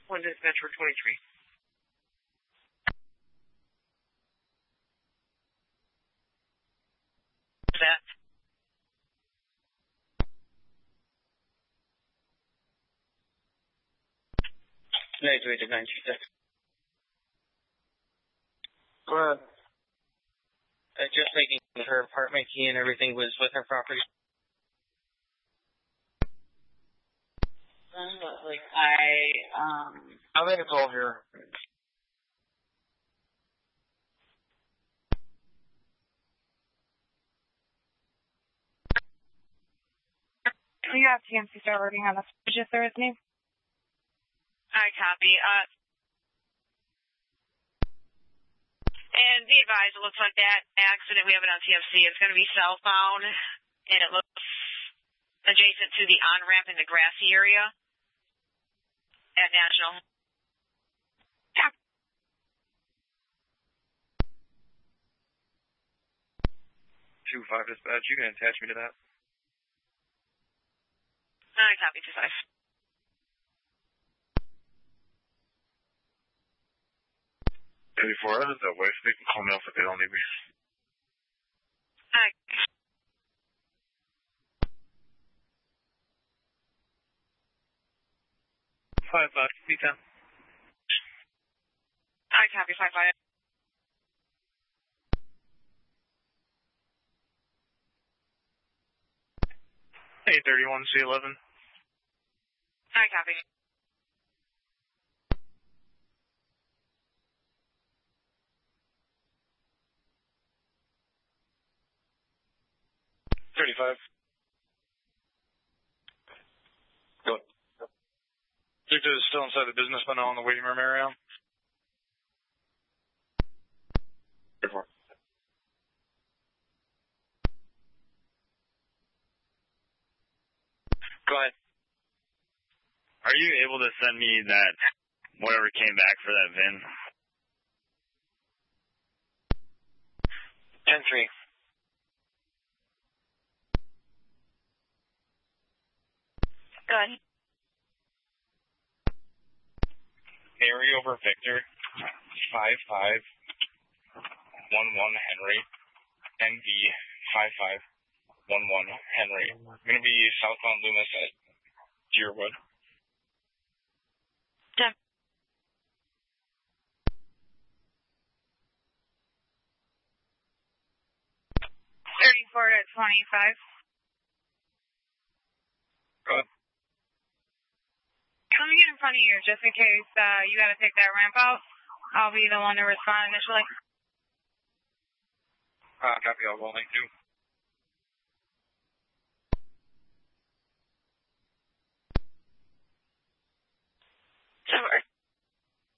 One dispatch for 23. That. 928-926. Go ahead. Just making her apartment key and everything was with her property. I think it's all here. You have TMC start working on the footage if there is any. I copy. And be advised, it looks like that accident, we have it on TMC, it's going to be southbound, and it looks adjacent to the on-ramp in the grassy area at National. Yeah. 2-5 dispatch, you can attach me to that. I copy 2-5. Before I was that way, so they can call me off if they don't need me. Hi. 5-5, C-10. I copy 5-5. Hey, 31 C11. I copy. Go. Victor is still inside the business, but not in the waiting room area. 34. Go ahead. Are you able to send me that, whatever came back for that VIN? 10-3. Good. Mary over Victor, 5511 Henry, NB 5511 Henry. I'm going to be southbound Loomis at Deerwood. 10. $34.25. Go ahead. Let me get in front of you just in case you got to take that ramp out. I'll be the one to respond initially. Copy, I'll go link 2.